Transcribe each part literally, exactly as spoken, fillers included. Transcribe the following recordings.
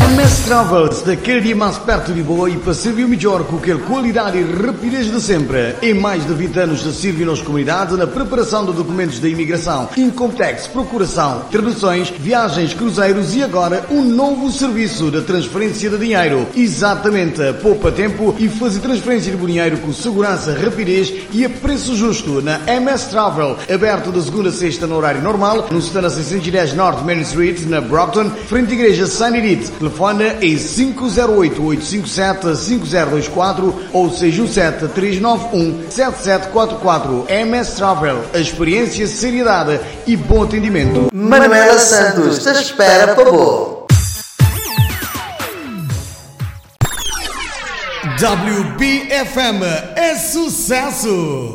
M S Travels, daquele dia mais perto de boa e para servir melhor com aquela qualidade e rapidez de sempre. Em mais de vinte anos de servir nas comunidades na preparação de documentos da imigração, income tax, procuração, traduções, viagens, cruzeiros e agora um novo serviço de transferência de dinheiro. Exatamente, poupa tempo e fazer transferência de dinheiro com segurança, rapidez e a preço justo na M S Travel, aberto de segunda a sexta no horário normal, no Stana seiscentos e dez North Main Street, na Brockton, frente à igreja Saint Edith. Telefone é cinco zero oito, oito cinco sete, cinco zero dois quatro ou seis um sete, três nove um, sete sete quatro quatro. M S Travel, a experiência, seriedade e bom atendimento. Manuela Santos te espera para boa. W B F M é sucesso!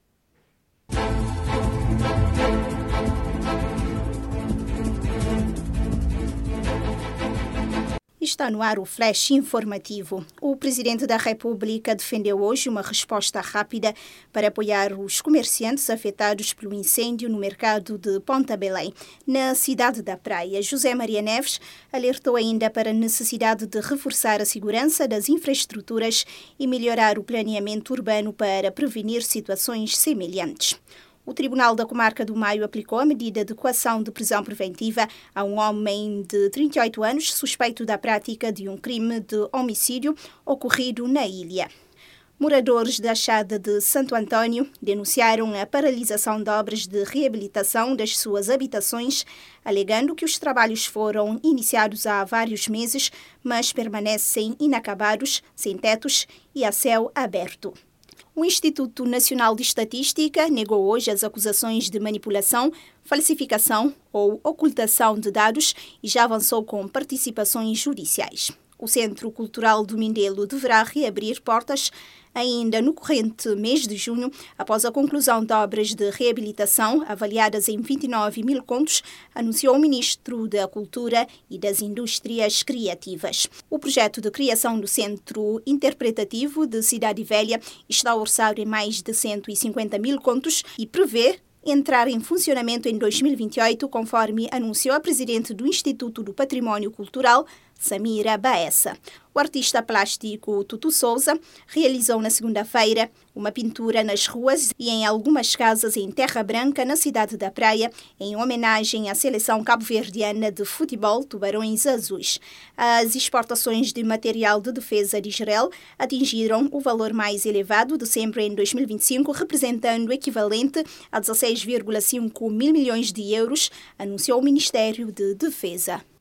Está no ar o Flash Informativo. O Presidente da República defendeu hoje uma resposta rápida para apoiar os comerciantes afetados pelo incêndio no mercado de Ponta Belém, na cidade da Praia. José Maria Neves alertou ainda para a necessidade de reforçar a segurança das infraestruturas e melhorar o planeamento urbano para prevenir situações semelhantes. O Tribunal da Comarca do Maio aplicou a medida de coação de prisão preventiva a um homem de trinta e oito anos suspeito da prática de um crime de homicídio ocorrido na ilha. Moradores da Chada de Santo Antônio denunciaram a paralisação de obras de reabilitação das suas habitações, alegando que os trabalhos foram iniciados há vários meses, mas permanecem inacabados, sem tetos e a céu aberto. O Instituto Nacional de Estatística negou hoje as acusações de manipulação, falsificação ou ocultação de dados e já avançou com participações judiciais. O Centro Cultural do Mindelo deverá reabrir portas ainda no corrente mês de junho, após a conclusão de obras de reabilitação avaliadas em vinte e nove mil contos, anunciou o Ministro da Cultura e das Indústrias Criativas. O projeto de criação do Centro Interpretativo de Cidade Velha está orçado em mais de cento e cinquenta mil contos e prevê entrar em funcionamento em dois mil e vinte e oito, conforme anunciou a Presidente do Instituto do Património Cultural, Samira Baessa. O artista plástico Tutu Souza realizou na segunda-feira uma pintura nas ruas e em algumas casas em Terra Branca, na cidade da Praia, em homenagem à seleção cabo-verdiana de futebol Tubarões Azuis. As exportações de material de defesa de Israel atingiram o valor mais elevado de sempre em dois mil e vinte e cinco, representando o equivalente a dezesseis vírgula cinco mil milhões de euros, anunciou o Ministério de Defesa.